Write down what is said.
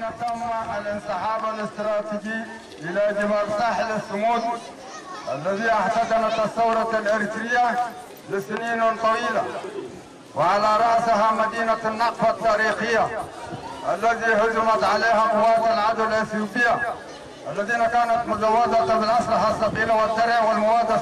تم الانسحاب الاستراتيجي إلى جبال ساحل السمود الذي احتضنت الثورة الإريترية لسنين طويلة، وعلى رأسها مدينة النقفة التاريخية التي هجمت عليها قوات العدو الإثيوبية الذين كانت مزودة بالأسلحة الثقيلة والدرع والمواد